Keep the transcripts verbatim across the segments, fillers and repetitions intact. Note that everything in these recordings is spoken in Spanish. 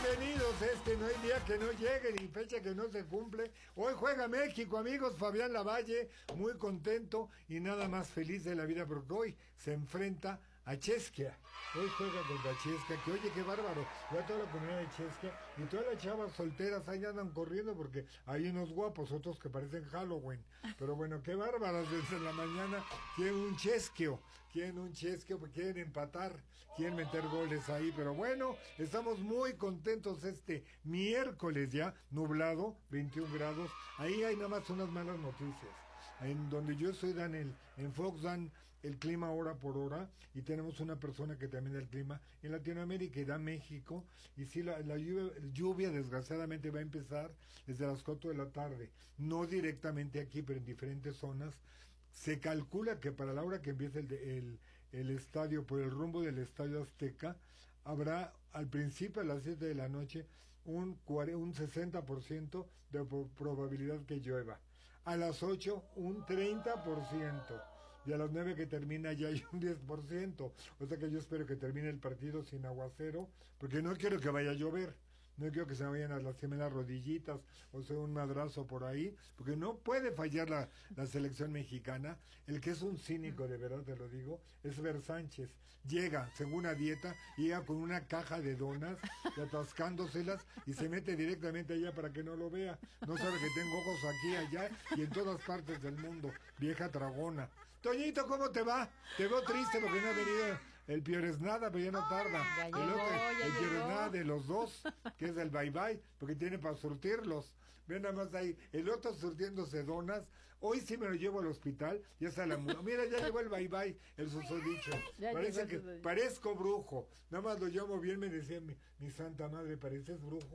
Bienvenidos, este no hay día que no llegue ni fecha que no se cumple. Hoy juega México, amigos. Fabián Lavalle, muy contento y nada más feliz de la vida porque hoy se enfrenta a Chesquia. Hoy juega contra Chesquia, que oye, qué bárbaro. Ya toda la comunidad de Chesquia y todas las chavas solteras ahí andan corriendo porque hay unos guapos, otros que parecen Halloween. Pero bueno, qué bárbaras desde la mañana. Quieren un chesquio, quieren un chesquio, quieren empatar, quieren meter goles ahí. Pero bueno, estamos muy contentos este miércoles ya, nublado, veintiún grados. Ahí hay nada más unas malas noticias. En donde yo estoy dan el, en Fox dan el clima hora por hora y tenemos una persona que también da el clima en Latinoamérica y da México y sí la, la lluvia, lluvia desgraciadamente va a empezar desde las cuatro de la tarde, no directamente aquí pero en diferentes zonas. Se calcula que para la hora que empiece el, el, el estadio, por el rumbo del Estadio Azteca, habrá al principio a las siete de la noche un, un sesenta por ciento de probabilidad que llueva. A las ocho un treinta por ciento y a las nueve que termina ya hay un diez por ciento, o sea que yo espero que termine el partido sin aguacero porque no quiero que vaya a llover, no quiero que se me vayan a lastimar las rodillitas o sea un madrazo por ahí, porque no puede fallar la, la selección mexicana. El que es un cínico, de verdad te lo digo, es Ver Sánchez. Llega, según a dieta, llega con una caja de donas y atascándoselas y se mete directamente allá para que no lo vea. No sabe que tengo ojos aquí, allá y en todas partes del mundo. Vieja tragona. Toñito, ¿cómo te va? Te veo triste porque no ha venido el Piores Nada, pero ya no tarda. Ya el llegó, otro, ya el Piores llegó. Nada de los dos, que es el Bye Bye, porque tiene para surtirlos. Ven nada más ahí, el otro surtiéndose donas. Hoy sí me lo llevo al hospital, ya está la mula. Mira, ya llegó el Bye Bye, el susodicho. Ya Parece llegó que el susodicho. parezco brujo. Nada más lo llamo bien, me decía mi, mi santa madre, ¿pareces brujo?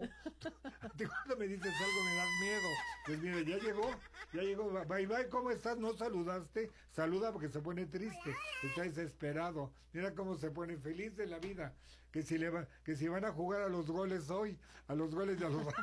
¿De cuando me dices algo me das miedo? Pues mira, ya llegó, ya llegó. Bye Bye, ¿cómo estás? ¿No saludaste? Saluda porque se pone triste, está desesperado. Mira cómo se pone feliz de la vida. Que si le va, que si van a jugar a los goles hoy, a los goles y a los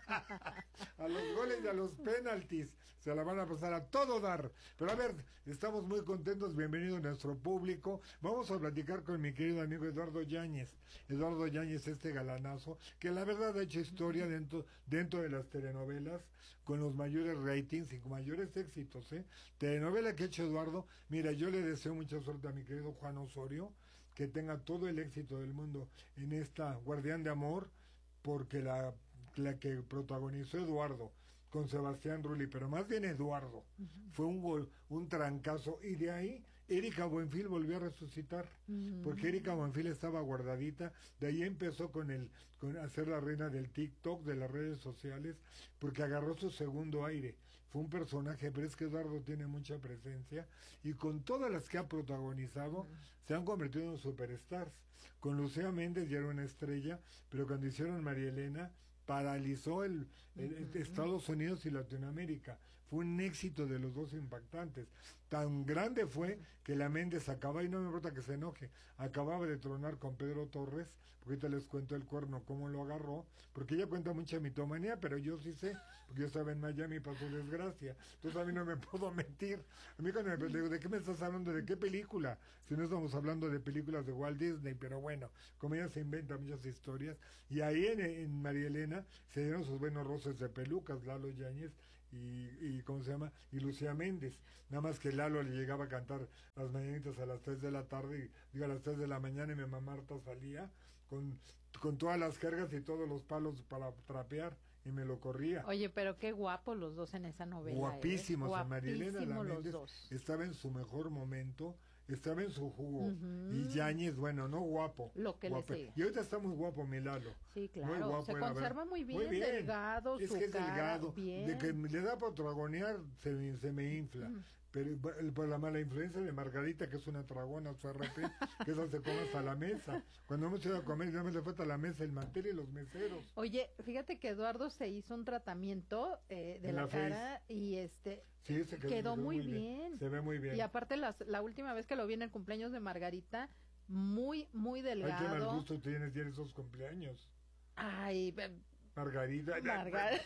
a los goles y a los penaltis, se la van a pasar a todo dar. Pero a ver, estamos muy contentos, bienvenido a nuestro público. Vamos a platicar con mi querido amigo Eduardo Yáñez. Eduardo Yáñez, este galanazo, que la verdad ha hecho historia dentro, dentro de las telenovelas, con los mayores ratings y con mayores éxitos, ¿eh? Telenovela que ha hecho Eduardo. Mira, yo le deseo mucha suerte a mi querido Juan Osorio, que tenga todo el éxito del mundo en esta Guardián de Amor, porque la, la que protagonizó Eduardo con Sebastián Rulli, pero más bien Eduardo, uh-huh. fue un gol, un trancazo, y de ahí Erika Buenfil volvió a resucitar, uh-huh. porque Erika Buenfil estaba guardadita, de ahí empezó con el, con hacer la reina del TikTok, de las redes sociales, porque agarró su segundo aire, fue un personaje, pero es que Eduardo tiene mucha presencia, y con todas las que ha protagonizado, uh-huh. se han convertido en superstars. Con Lucía Méndez ya era una estrella, pero cuando hicieron María Elena, paralizó el, el, el Estados Unidos y Latinoamérica. Fue un éxito de los dos impactantes. Tan grande fue que la Méndez acababa, y no me importa que se enoje, acababa de tronar con Pedro Torres, porque ahorita les cuento el cuerno, cómo lo agarró, porque ella cuenta mucha mitomanía, pero yo sí sé, porque yo estaba en Miami para su desgracia. Entonces a mí no me puedo mentir. A mí cuando me digo, ¿de qué me estás hablando? ¿De qué película? Si no estamos hablando de películas de Walt Disney, pero bueno, como ella se inventa muchas historias, y ahí en, en María Elena se dieron sus buenos roces de pelucas, Lalo Yáñez y, y ¿cómo se llama? Y Lucía Méndez. Nada más que Lalo le llegaba a cantar las mañanitas a las tres de la tarde, y digo a las tres de la mañana, y mi mamá Marta salía con, con todas las cargas y todos los palos para trapear, y me lo corría. Oye, pero qué guapos los dos en esa novela. Guapísimos, ¿eh? María Elena la los Méndez dos. estaba en su mejor momento, estaba en su jugo, Uh-huh. y Yáñez, bueno, no guapo, lo que guapo. le sigue. Y ahorita está muy guapo mi Lalo. Sí, claro, muy guapo, se era, conserva muy bien, muy bien, delgado, es su que es cara, delgado, bien. de que le da para trogonear, se, se me infla. Uh-huh. Pero por la mala influencia de Margarita, que es una tragona, su R P, que esa se come hasta la mesa. Cuando hemos ido a comer, ya me le falta la mesa, el mantel y los meseros. Oye, fíjate que Eduardo se hizo un tratamiento eh, de en la, la cara y este sí, se quedó, quedó muy muy bien. bien. Se ve muy bien. Y aparte las, la última vez que lo vi en el cumpleaños de Margarita, muy, muy delgado. Ay, qué mal gusto tienes ya en esos cumpleaños. Ay, Margarita. Margarita.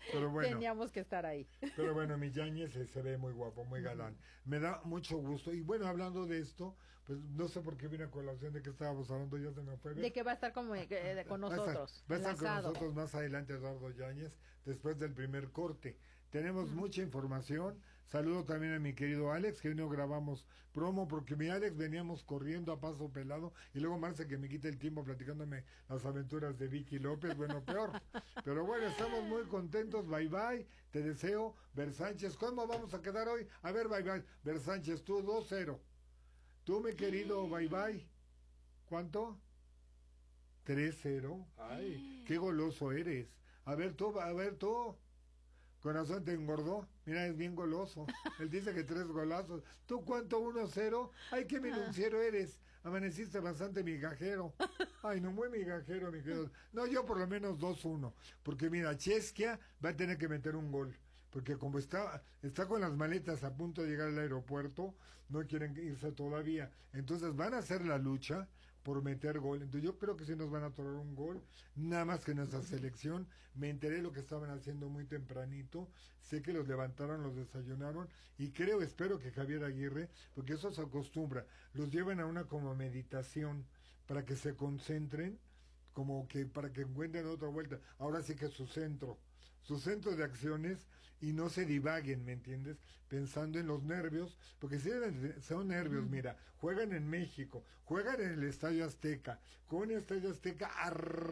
Pero bueno. Teníamos que estar ahí. Pero bueno, mi Yáñez se, se ve muy guapo, muy galán. Me da mucho gusto. Y bueno, hablando de esto, pues no sé por qué vine a colación de que estábamos hablando, ya se me fue. De que va a estar como eh, de- con nosotros. Va a estar, va a estar con enlazado. nosotros más adelante Eduardo Yáñez, después del primer corte. Tenemos Mm. mucha información. Saludo también a mi querido Alex, que hoy no grabamos promo, porque mi Alex veníamos corriendo a paso pelado, y luego Marce que me quita el tiempo platicándome las aventuras de Vicky López, bueno, peor. Pero bueno, estamos muy contentos, bye bye, te deseo, Ver Sánchez, ¿cómo vamos a quedar hoy? A ver, bye bye, Ver Sánchez, tú dos cero. Tú, mi querido, bye bye, ¿cuánto? tres cero. Ay, qué goloso eres. A ver tú, a ver tú. Corazón te engordó. Mira, es bien goloso. Él dice que tres golazos. ¿Tú cuánto? uno cero. Ay, qué minunciero eres. Amaneciste bastante migajero. Ay, no, muy migajero, mi querido. No, yo por lo menos dos uno. Porque mira, Chesquia va a tener que meter un gol. Porque como está, está con las maletas a punto de llegar al aeropuerto, no quieren irse todavía. Entonces van a hacer la lucha por meter gol. Entonces yo creo que sí nos van a atorar un gol, nada más que nuestra selección. Me enteré de lo que estaban haciendo muy tempranito, sé que los levantaron, los desayunaron, y creo, espero que Javier Aguirre, porque eso se acostumbra, los llevan a una como meditación, para que se concentren, como que para que encuentren otra vuelta. Ahora sí que su centro, su centro de acciones, y no se divaguen, ¿me entiendes? Pensando en los nervios, porque si son nervios, mira, juegan en México, juegan en el Estadio Azteca, con el Estadio Azteca a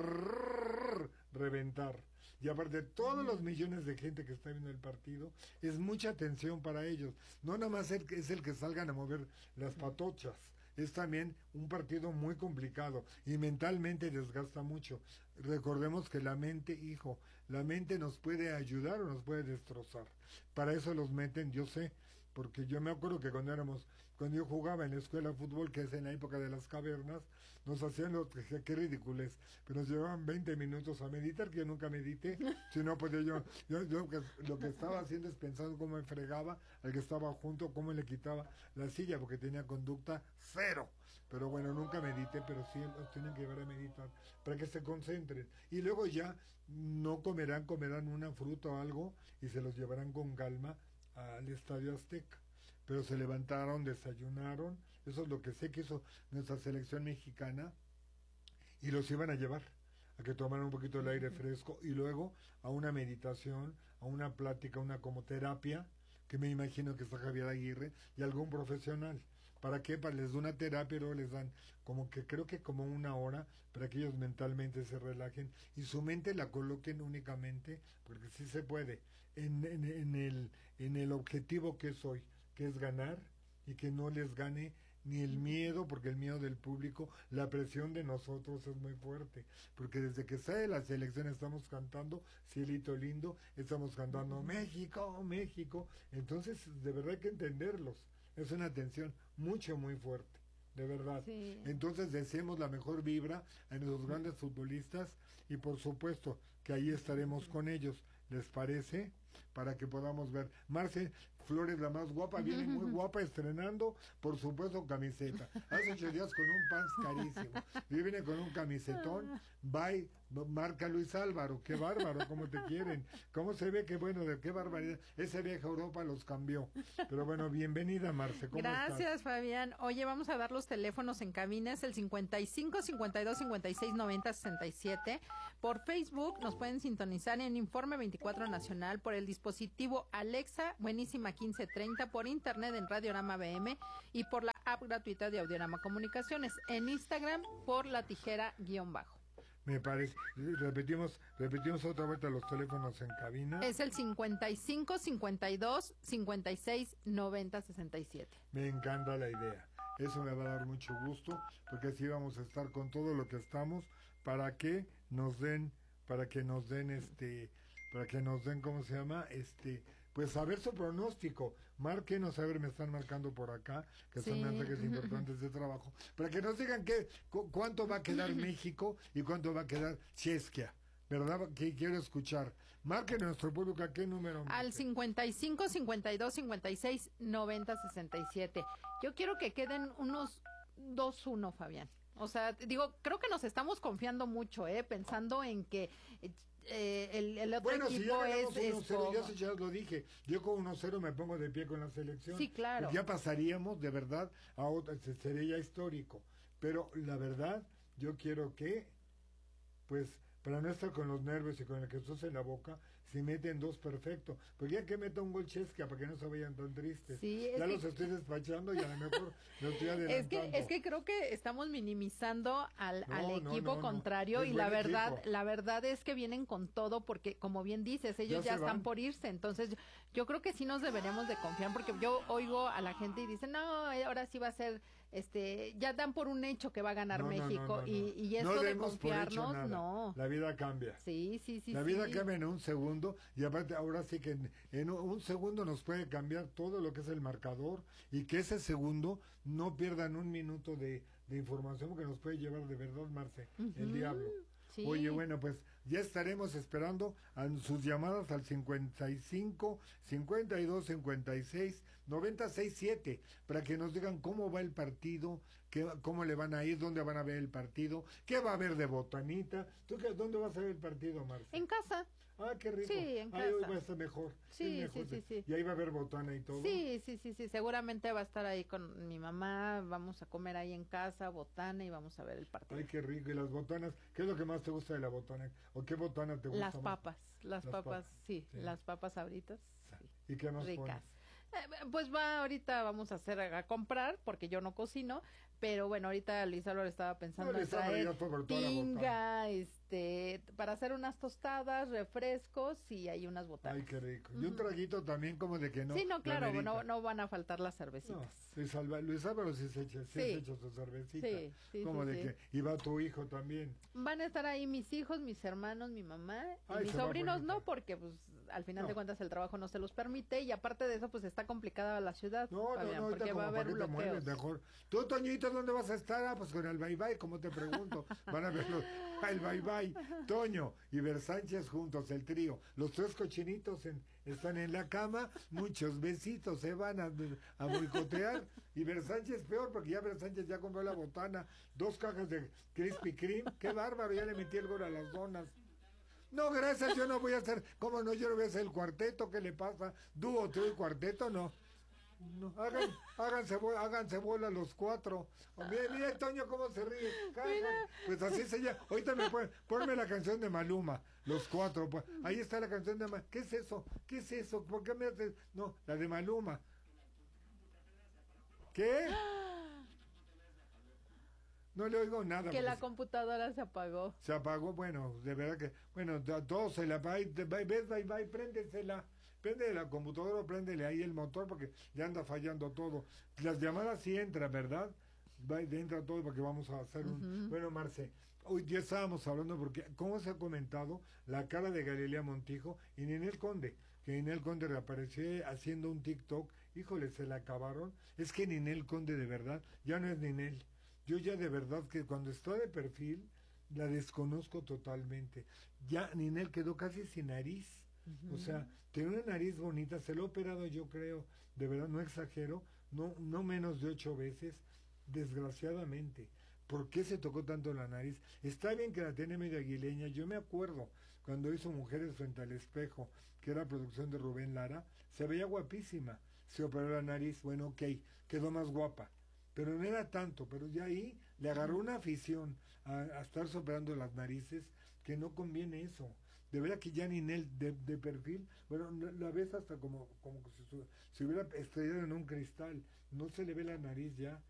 reventar. Y aparte, todos los millones de gente que está viendo el partido, es mucha tensión para ellos. No nada más el, es el que salgan a mover las patochas. Es también un partido muy complicado y mentalmente desgasta mucho. Recordemos que la mente, hijo, la mente nos puede ayudar o nos puede destrozar. Para eso los meten, yo sé, porque yo me acuerdo que cuando éramos, cuando yo jugaba en la escuela de fútbol, que es en la época de las cavernas, nos hacían los, que, qué ridiculez, pero nos llevaban veinte minutos a meditar, que yo nunca medité, si no podía yo, yo, yo que, lo que estaba haciendo es pensando cómo me fregaba al que estaba junto, cómo le quitaba la silla, porque tenía conducta cero. Pero bueno, nunca medité, pero sí los tienen que llevar a meditar para que se concentren. Y luego ya no comerán, comerán una fruta o algo y se los llevarán con calma al Estadio Azteca. Pero se levantaron, desayunaron, eso es lo que sé que hizo nuestra selección mexicana, y los iban a llevar a que tomaran un poquito el aire fresco y luego a una meditación, a una plática, una como terapia, que me imagino que está Javier Aguirre y algún profesional. ¿Para qué? Para les da una terapia, pero les dan como que creo que como una hora para que ellos mentalmente se relajen y su mente la coloquen únicamente, porque sí se puede, en, en, en, el, en el objetivo que es hoy, que es ganar, y que no les gane ni el miedo, porque el miedo del público, la presión de nosotros es muy fuerte, porque desde que sale la selección estamos cantando Cielito Lindo, estamos cantando México, México, entonces de verdad hay que entenderlos, es una tensión mucho, muy fuerte, de verdad. Sí. Entonces deseemos la mejor vibra a nuestros grandes futbolistas y por supuesto que ahí estaremos con ellos, ¿les parece? Para que podamos ver. Marce Flores, la más guapa, viene muy guapa estrenando, por supuesto, camiseta. Hace ocho días con un pants carísimo. Y viene con un camisetón, bye, marca Luis Álvaro, qué bárbaro, cómo te quieren. Cómo se ve que bueno, de qué barbaridad. Ese viaje a Europa los cambió. Pero bueno, bienvenida, Marce, ¿cómo Gracias, estás? Fabián. Oye, vamos a dar los teléfonos en cabina, es el cincuenta y cinco, cincuenta y dos, cincuenta y seis, noventa, sesenta y siete. Por Facebook nos pueden sintonizar en Informe veinticuatro Nacional, por el dispositivo Alexa, buenísima quince treinta, por internet en Radiorama B M y por la app gratuita de Audiorama Comunicaciones, en Instagram por La Tijera guión bajo. Me parece, repetimos, repetimos otra vuelta los teléfonos en cabina. Es el cincuenta y cinco, cincuenta y dos, cincuenta y seis, noventa, sesenta y siete. Me encanta la idea. Eso me va a dar mucho gusto, porque así vamos a estar con todo lo que estamos, para que nos den, para que nos den este, para que nos den, ¿cómo se llama? Este, pues saber su pronóstico. Márquenos, a ver, me están marcando por acá, que Sí. son mensajes importantes de trabajo, para que nos digan qué, cu cuánto va a quedar México y cuánto va a quedar Chesquia. ¿Verdad? Que quiero escuchar. Marquen nuestro público, ¿a qué número? Al cincuenta y cinco, cincuenta y dos, cincuenta y seis, noventa, sesenta y siete. Yo quiero que queden unos dos uno, Fabián. O sea, digo, creo que nos estamos confiando mucho, ¿eh? Pensando en que eh, el, el otro bueno, equipo si ya ganamos es... uno es cero, como- ya, se- ya lo dije, yo con uno cero me pongo de pie con la selección. Sí, claro. Ya pasaríamos, de verdad, a otra, se- sería histórico. Pero la verdad, yo quiero que, pues, para no estar con los nervios y con el Jesús en la boca, si meten dos, perfecto. Porque ya que meta un gol Chesca, para que no se vayan tan tristes. Sí, es ya que- los estoy despachando y a lo mejor los estoy Es adelantando. que, es que creo que estamos minimizando al, No, al no, equipo no, no. contrario Es y la buen verdad, equipo. la verdad es que vienen con todo porque, como bien dices, ellos Ya ya, se están van. por irse. Entonces, yo, yo creo que sí nos deberíamos de confiar porque yo oigo a la gente y dicen, no, eh, ahora sí va a ser, este, ya dan por un hecho que va a ganar No, no, no, México no, no. y, y No eso de demos por hecho confiarnos, nada. no. La vida cambia. Sí, sí, sí. La vida sí. cambia en un segundo y aparte ahora sí que en, en un, un segundo nos puede cambiar todo lo que es el marcador y que ese segundo no pierdan un minuto de, de información porque nos puede llevar de verdad, Marce, el Ujú, diablo. sí. Oye, bueno, pues ya estaremos esperando a sus llamadas al cincuenta y cinco, cincuenta y dos, cincuenta y seis, noventa y seis, siete para que nos digan cómo va el partido, qué, cómo le van a ir, dónde van a ver el partido, qué va a haber de botanita. ¿Tú qué, dónde vas a ver el partido, Marce? En casa. Ah, qué rico. Sí, en Ay, hoy casa. va a estar mejor. Sí, es mejor. sí, sí, sí. Y ahí va a haber botana y todo. Sí, sí, sí, sí, seguramente va a estar ahí con mi mamá, vamos a comer ahí en casa, botana y vamos a ver el partido. Ay, qué rico. Y las botanas, ¿qué es lo que más te gusta de la botana? ¿O qué botana te gusta Las más? papas, las, Las papas, papas, sí, sí. las papas abritas, sí, ¿Y qué más ricas. pones? Eh, Pues va, ahorita vamos a hacer a comprar, porque yo no cocino, pero bueno, ahorita Luis Álvaro estaba pensando No, en Luis Álvaro traer ya fue por toda la tinga, este, para hacer unas tostadas, refrescos y hay unas botanas. Ay, qué rico. Y un traguito también como de que no. sí, no, lo claro, amerita. no, no van a faltar las No, cervecitas. Luis, Alba- Luis Álvaro sí se echa, sí Sí. se echa su cervecita. Sí, sí, como sí, de sí. que, y va tu hijo también. Van a estar ahí mis hijos, mis hermanos, mi mamá y Ay, mis se va a sobrinos poner no, padre. porque pues al final No. de cuentas el trabajo no se los permite y aparte de eso pues está complicada la ciudad, No, Fabián, no, no, ahorita porque va a como haber para que te mueves bloqueos. mejor. Tú, Toñito, ¿dónde vas a estar? Ah, pues con el bye bye, como te pregunto. Van a ver los, ah, el bye bye. Toño y Ver Sánchez juntos, el trío. Los tres cochinitos en- están en la cama, muchos besitos se van a, a boicotear. Y Ver Sánchez peor, porque ya Ver Sánchez ya compró la botana, dos cajas de Krispy Kreme. Qué bárbaro, ya le metí el gol a las donas. No, gracias, yo no voy a hacer, ¿cómo no? Yo no voy a hacer el cuarteto, ¿qué le pasa? Dúo, trío y cuarteto, no. No, hagan, háganse, bo- háganse bola los cuatro. Oh, mira, mira, Toño, cómo se ríe. Ja, ja. Pues así se llama. Ahorita me pone, ponme la canción de Maluma, los cuatro. Pues. Ahí está la canción de Maluma. ¿Qué es eso? ¿Qué es eso? ¿Por qué me haces? No, la de Maluma. ¿Qué? No le oigo nada. Que la porque computadora se apagó. se apagó, bueno, de verdad que, bueno, a todos se la va, ves, bye, bye, préndesela, prende la computadora, o préndele ahí el motor porque ya anda fallando todo. Las llamadas sí entran, ¿verdad? Va, entra todo porque vamos a hacer un... Ujú. Bueno, Marce, hoy ya estábamos hablando porque, como se ha comentado, la cara de Galilea Montijo y Ninel Conde, que Ninel Conde reapareció haciendo un TikTok, híjole, se la acabaron. Es que Ninel Conde de verdad, ya no es Ninel. Yo ya de verdad que cuando está de perfil, la desconozco totalmente. Ya Ninel quedó casi sin nariz. O sea, tiene una nariz bonita, se lo he operado yo creo, de verdad, no exagero, no, no menos de ocho veces, desgraciadamente. ¿Por qué se tocó tanto la nariz? Está bien que la tiene medio aguileña, yo me acuerdo cuando hizo Mujeres frente al espejo, que era producción de Rubén Lara, se veía guapísima, se operó la nariz, bueno, ok, quedó más guapa. Pero no era tanto, pero ya ahí le agarró una afición a, a estar operando las narices, que no conviene eso. De verdad que ya Ninel de, de perfil, bueno, la, la ves hasta como, como que se, se hubiera estrellado en un cristal, no se le ve la nariz ya,